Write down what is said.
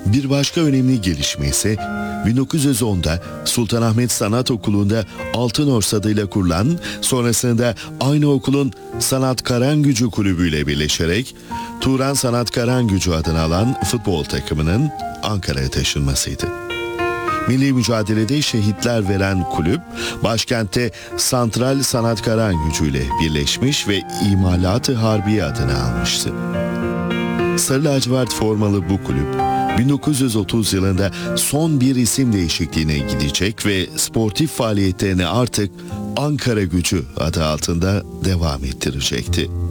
Bir başka önemli gelişme ise 1910'da Sultanahmet Sanat Okulu'nda Altınors adıyla kurulan, sonrasında aynı okulun Sanat Karangücü Kulübü ile birleşerek Turan Sanat Karangücü adını alan futbol takımının Ankara'ya taşınmasıydı. Milli mücadelede şehitler veren kulüp, başkentte Santral Sanat Karangücü ile birleşmiş ve İmalat-ı Harbiye adını almıştı. Sarı lacivert formalı bu kulüp, 1930 yılında son bir isim değişikliğine gidecek ve sportif faaliyetlerini artık Ankara Gücü adı altında devam ettirecekti.